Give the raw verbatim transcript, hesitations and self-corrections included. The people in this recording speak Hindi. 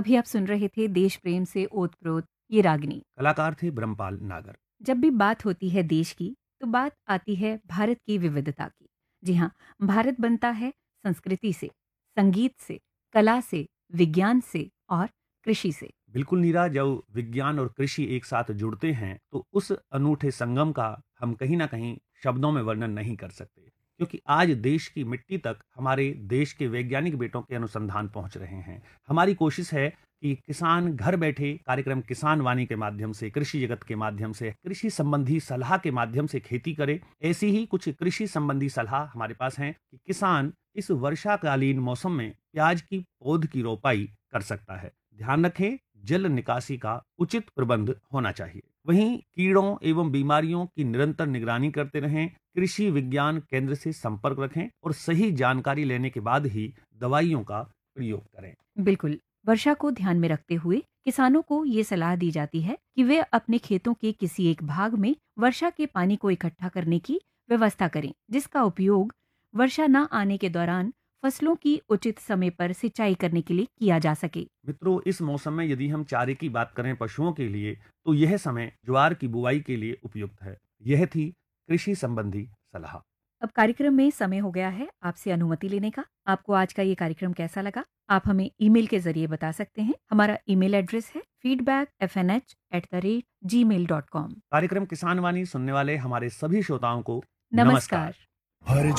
अभी आप सुन रहे थे देश प्रेम से ओतप्रोत ये रागनी। कलाकार थे ब्रह्मपाल नागर। जब भी बात होती है देश की, तो बात आती है भारत की विविधता की। जी हाँ, भारत बनता है संस्कृति से, संगीत से, कला से, विज्ञान से और कृषि से। बिल्कुल नीरा, जब विज्ञान और कृषि एक साथ जुड़ते हैं तो उस अनूठे संगम का हम कहीं ना कहीं शब्दों में वर्णन नहीं कर सकते, क्योंकि आज देश की मिट्टी तक हमारे देश के वैज्ञानिक बेटों के अनुसंधान पहुंच रहे हैं। हमारी कोशिश है कि किसान घर बैठे कार्यक्रम किसान वाणी के माध्यम से, कृषि जगत के माध्यम से, कृषि संबंधी सलाह के माध्यम से खेती करे। ऐसी ही कुछ कृषि संबंधी सलाह हमारे पास हैं कि किसान इस वर्षाकालीन मौसम में प्याज की पौध की रोपाई कर सकता है। ध्यान रखें, जल निकासी का उचित प्रबंध होना चाहिए। वहीं कीड़ों एवं बीमारियों की निरंतर निगरानी करते रहें, कृषि विज्ञान केंद्र से संपर्क रखें और सही जानकारी लेने के बाद ही दवाइयों का प्रयोग करें। बिल्कुल, वर्षा को ध्यान में रखते हुए किसानों को ये सलाह दी जाती है कि वे अपने खेतों के किसी एक भाग में वर्षा के पानी को इकट्ठा करने की व्यवस्था करें, जिसका उपयोग वर्षा न आने के दौरान फसलों की उचित समय पर सिंचाई करने के लिए किया जा सके। मित्रों, इस मौसम में यदि हम चारे की बात करें पशुओं के लिए, तो यह समय ज्वार की बुआई के लिए उपयुक्त है। यह थी कृषि संबंधी सलाह। अब कार्यक्रम में समय हो गया है आपसे अनुमति लेने का। आपको आज का ये कार्यक्रम कैसा लगा? आप हमें ईमेल के जरिए बता सकते हैं। हमारा ईमेल एड्रेस है feedback F N H at the rate ji mail dot com. कार्यक्रम किसान वाणी सुनने वाले हमारे सभी श्रोताओं को नमस्कार। नमस्कार। हर